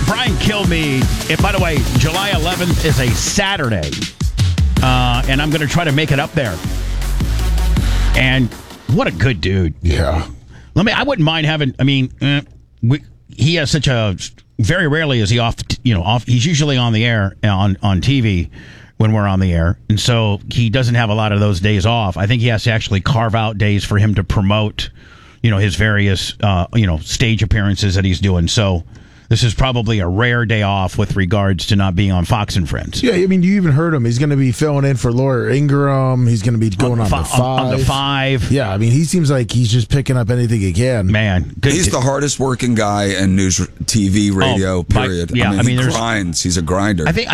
Brian Kilmeade. And by the way, July 11th is a Saturday. And I'm going to try to make it up there. And what a good dude. Yeah. I wouldn't mind having, he has such a, very rarely is he off, he's usually on the air on TV when we're on the air. And so he doesn't have a lot of those days off. I think he has to actually carve out days for him to promote, his various, stage appearances that he's doing. So this is probably a rare day off with regards to not being on Fox and Friends. Yeah, you even heard him. He's going to be filling in for Laura Ingraham. He's going to be going on the 5. On the 5. Yeah, he seems like he's just picking up anything he can. Man. He's the hardest working guy in news, TV, radio, period. He grinds. He's a grinder.